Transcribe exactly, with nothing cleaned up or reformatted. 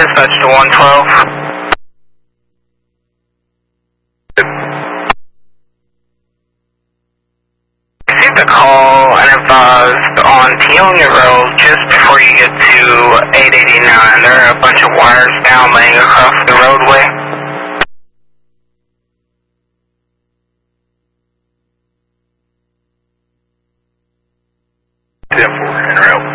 dispatch to one twelve. Received a call and advised on Peonia Road just before you get to eight eighty-nine. There are a bunch of wires down laying across the roadway. ten four, en route.